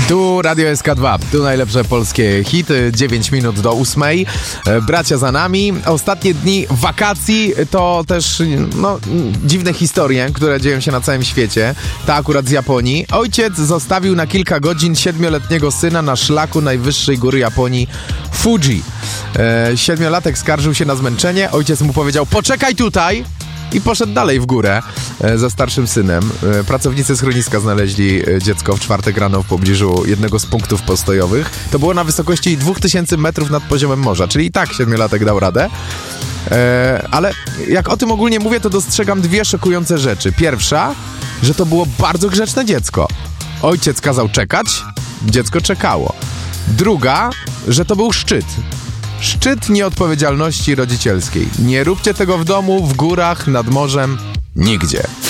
Tu Radio SK2, tu najlepsze polskie hity, 9 minut do 8. Bracia za nami. Ostatnie dni wakacji to też dziwne historie, które dzieją się na całym świecie. Ta akurat z Japonii. Ojciec zostawił na kilka godzin 7-letniego syna na szlaku najwyższej góry Japonii, Fuji. 7-latek skarżył się na zmęczenie. Ojciec mu powiedział: poczekaj tutaj! I poszedł dalej w górę ze starszym synem. Pracownicy schroniska znaleźli dziecko w czwartek rano w pobliżu jednego z punktów postojowych. To było na wysokości 2000 metrów nad poziomem morza, czyli i tak 7-latek dał radę. Ale jak o tym ogólnie mówię, to dostrzegam dwie szokujące rzeczy. Pierwsza, że to było bardzo grzeczne dziecko. Ojciec kazał czekać, dziecko czekało. Druga, że to był szczyt. Szczyt nieodpowiedzialności rodzicielskiej. Nie róbcie tego w domu, w górach, nad morzem, nigdzie.